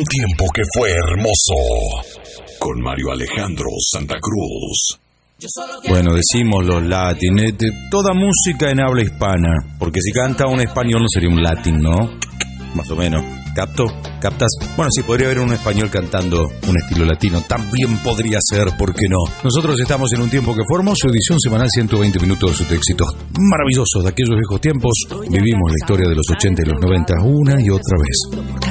Un tiempo que fue hermoso. Con Mario Alejandro Santa Cruz. Bueno, decimos los latines, toda música en habla hispana, porque si canta un español no sería un latín, ¿no? Más o menos. ¿Captas? Bueno, sí, podría haber un español cantando un estilo latino. También podría ser, ¿por qué no? Nosotros estamos en un tiempo que fue hermoso, edición semanal, 120 minutos de éxitos maravillosos de aquellos viejos tiempos. Vivimos la historia de los 80 y los 90 una y otra vez.